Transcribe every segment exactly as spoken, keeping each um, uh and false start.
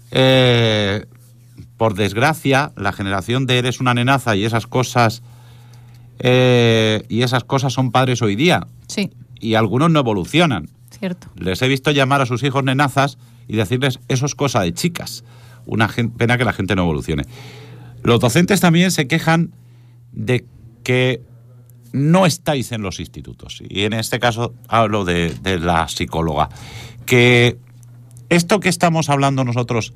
eh, por desgracia, la generación de eres una nenaza y esas cosas eh, y esas cosas son padres hoy día. Sí. Y algunos no evolucionan. Cierto. Les he visto llamar a sus hijos nenazas y decirles eso es cosa de chicas. Una gen- pena que la gente no evolucione. Los docentes también se quejan de que no estáis en los institutos. Y en este caso hablo de, de la psicóloga. Que esto que estamos hablando nosotros,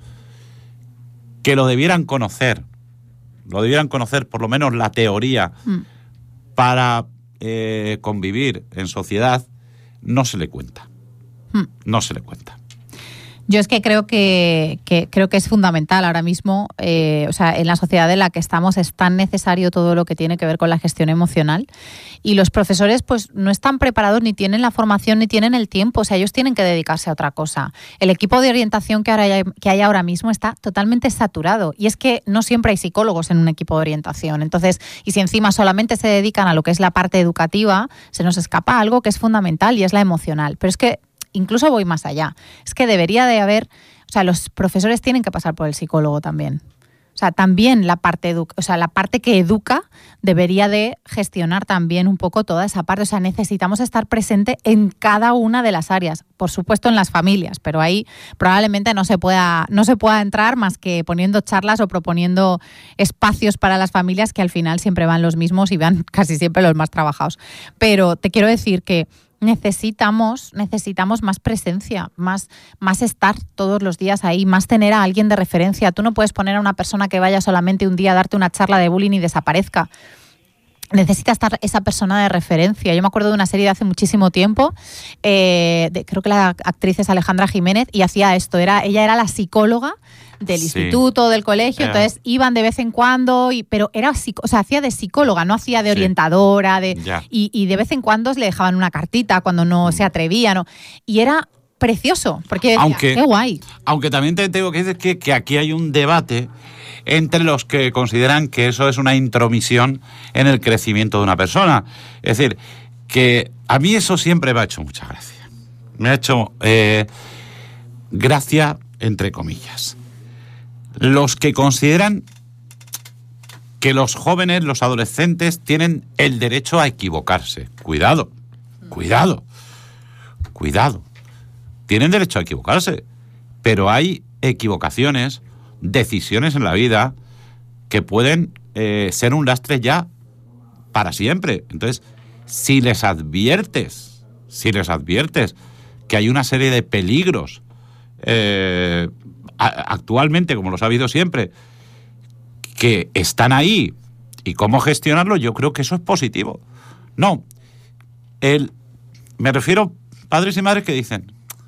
que lo debieran conocer, lo debieran conocer por lo menos la teoría mm. para eh, convivir en sociedad, no se le cuenta. Mm. No se le cuenta. Yo es que creo que, que creo que es fundamental ahora mismo, eh, o sea, en la sociedad en la que estamos es tan necesario todo lo que tiene que ver con la gestión emocional y los profesores pues no están preparados, ni tienen la formación, ni tienen el tiempo, o sea, ellos tienen que dedicarse a otra cosa. El equipo de orientación que, ahora hay, que hay ahora mismo está totalmente saturado y es que no siempre hay psicólogos en un equipo de orientación, entonces, y si encima solamente se dedican a lo que es la parte educativa, se nos escapa algo que es fundamental y es la emocional, pero es que incluso voy más allá. Es que debería de haber, o sea, los profesores tienen que pasar por el psicólogo también. O sea, también la parte edu- o sea, la parte que educa debería de gestionar también un poco toda esa parte. O sea, necesitamos estar presente en cada una de las áreas. Por supuesto en las familias, pero ahí probablemente no se pueda, no se pueda entrar más que poniendo charlas o proponiendo espacios para las familias que al final siempre van los mismos y van casi siempre los más trabajados. Pero te quiero decir que Necesitamos, necesitamos más presencia, más, más estar todos los días ahí, más tener a alguien de referencia. Tú no puedes poner a una persona que vaya solamente un día a darte una charla de bullying y desaparezca. Necesita estar esa persona de referencia. Yo me acuerdo de una serie de hace muchísimo tiempo, eh, de, creo que la actriz es Alejandra Jiménez, y hacía esto, era, ella era la psicóloga del sí. instituto, del colegio, yeah. entonces iban de vez en cuando, y, pero era o sea, hacía de psicóloga, no hacía de sí. orientadora, de, yeah. y, y de vez en cuando le dejaban una cartita cuando no mm. se atrevían, ¿no? Y era precioso, porque decía, aunque, qué guay. Aunque también te tengo que decir que, que aquí hay un debate entre los que consideran que eso es una intromisión en el crecimiento de una persona. Es decir, que a mí eso siempre me ha hecho mucha gracia. Me ha hecho eh, gracia, entre comillas. Los que consideran que los jóvenes, los adolescentes, tienen el derecho a equivocarse. Cuidado, cuidado, cuidado. Tienen derecho a equivocarse, pero hay equivocaciones, decisiones en la vida que pueden eh, ser un lastre ya para siempre. Entonces, si les adviertes, si les adviertes que hay una serie de peligros eh, a, actualmente, como los ha habido siempre, que están ahí y cómo gestionarlo, yo creo que eso es positivo. No, el, me refiero a padres y madres que dicen,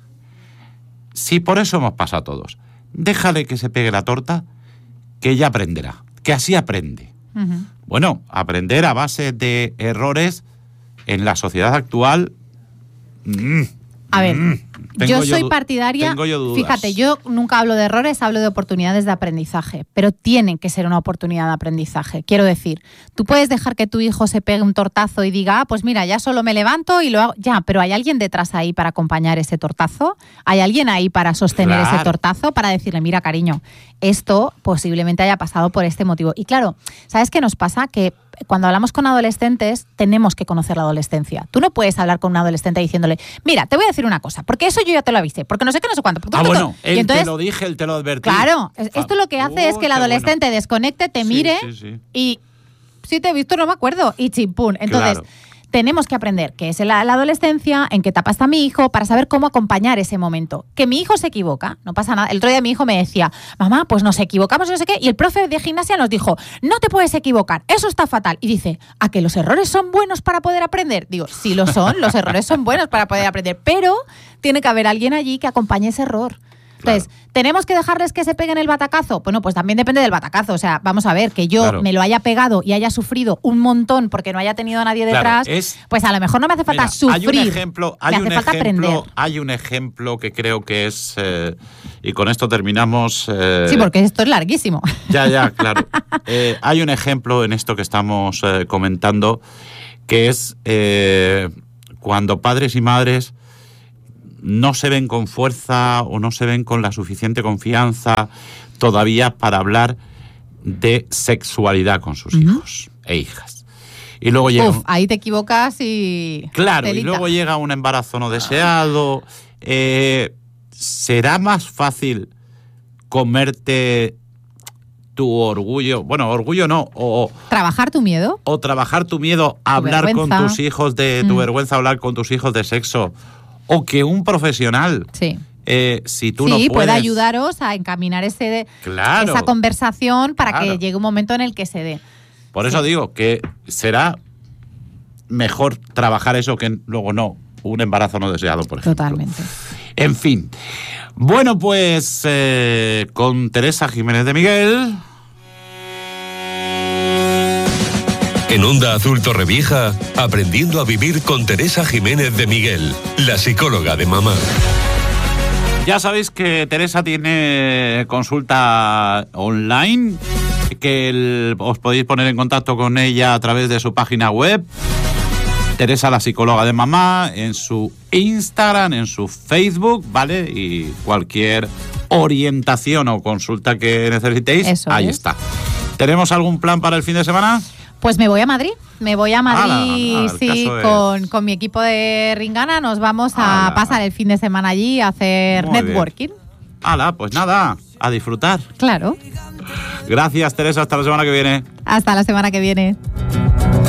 si por eso hemos pasado todos, déjale que se pegue la torta, que ella aprenderá, que así aprende. Uh-huh. Bueno, aprender a base de errores en la sociedad actual... Mmm, a ver, mmm, yo soy yo, partidaria... Tengo yo dudas. Fíjate, yo nunca hablo de errores, hablo de oportunidades de aprendizaje, pero tienen que ser una oportunidad de aprendizaje. Quiero decir, tú puedes dejar que tu hijo se pegue un tortazo y diga, ah, pues mira, ya solo me levanto y lo hago... Ya, pero ¿hay alguien detrás ahí para acompañar ese tortazo? ¿Hay alguien ahí para sostener claro. ese tortazo? Para decirle, mira, cariño, esto posiblemente haya pasado por este motivo. Y claro, ¿sabes qué nos pasa? Que cuando hablamos con adolescentes, tenemos que conocer la adolescencia. Tú no puedes hablar con un adolescente diciéndole, mira, te voy a decir una cosa, porque eso yo ya te lo avisé, porque no sé qué, no sé cuánto. Ah, bueno, él entonces, te lo dije, él te lo advertí. Claro, esto lo que hace oh, es que el adolescente bueno. desconecte, te mire sí, sí, sí. y si te he visto no me acuerdo y chimpún. Entonces, claro. tenemos que aprender qué es la, la adolescencia, en qué etapa está mi hijo, para saber cómo acompañar ese momento. Que mi hijo se equivoca, no pasa nada. El otro día mi hijo me decía, mamá, pues nos equivocamos, no sé qué, y el profe de gimnasia nos dijo, no te puedes equivocar, eso está fatal. Y dice, ¿a que los errores son buenos para poder aprender? Digo, sí lo son, los errores son buenos para poder aprender, pero tiene que haber alguien allí que acompañe ese error. Entonces, claro. ¿tenemos que dejarles que se peguen el batacazo? Bueno, pues también depende del batacazo. O sea, vamos a ver, que yo claro. me lo haya pegado y haya sufrido un montón porque no haya tenido a nadie detrás, claro, es, pues a lo mejor no me hace falta mira, sufrir. Hay un ejemplo, hay me hace un falta ejemplo, aprender. Hay un ejemplo que creo que es, eh, y con esto terminamos... Eh, sí, porque esto es larguísimo. Ya, ya, claro. eh, hay un ejemplo en esto que estamos eh, comentando, que es eh, cuando padres y madres no se ven con fuerza o no se ven con la suficiente confianza todavía para hablar de sexualidad con sus uh-huh. hijos e hijas. Y luego llega... Uf, ahí te equivocas y... Claro, telita. Y luego llega un embarazo no deseado. Eh, ¿Será más fácil comerte tu orgullo? Bueno, orgullo no. O, ¿Trabajar tu miedo? O trabajar tu miedo a hablar vergüenza. con tus hijos de... Tu mm. vergüenza, hablar con tus hijos de sexo. O que un profesional... Sí. Eh, si tú sí, no puedes... puede ayudaros a encaminar ese, claro, esa conversación para claro. que llegue un momento en el que se dé. Por eso sí. digo que será mejor trabajar eso que luego no, un embarazo no deseado, por ejemplo. Totalmente. En fin. Bueno, pues eh, con Teresa Jiménez de Miguel... En Onda Azul Torrevieja, aprendiendo a vivir con Teresa Jiménez de Miguel, la psicóloga de mamá. Ya sabéis que Teresa tiene consulta online, que el, os podéis poner en contacto con ella a través de su página web, Teresa la psicóloga de mamá, en su Instagram, en su Facebook, ¿vale? Y cualquier orientación o consulta que necesitéis, Eso ahí es. está. ¿Tenemos algún plan para el fin de semana? Pues me voy a Madrid, me voy a Madrid, ala, ala, sí, con, con mi equipo de Ringana, nos vamos a ala. pasar el fin de semana allí a hacer Muy networking. Hala, pues nada, a disfrutar. Claro. Gracias, Teresa, hasta la semana que viene. Hasta la semana que viene.